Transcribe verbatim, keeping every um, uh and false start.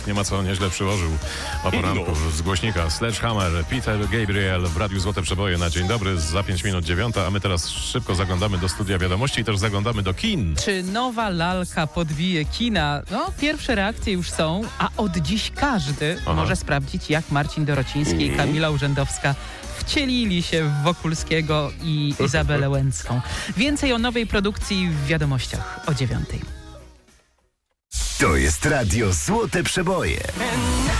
nie ma co, nieźle przyłożył o poranku z głośnika Sledgehammer, Peter Gabriel w Radiu Złote Przeboje na dzień dobry, za pięć minut dziewiąta, a my teraz szybko zaglądamy do studia wiadomości i też zaglądamy do kin. Czy nowa lalka podbije kina? No, pierwsze reakcje już są, a od dziś każdy Aha. może sprawdzić, jak Marcin Dorociński i Kamila Urzędowska wcielili się w Wokulskiego i Izabelę Łęcką. Więcej o nowej produkcji w wiadomościach o dziewiątej. To jest Radio Złote Przeboje.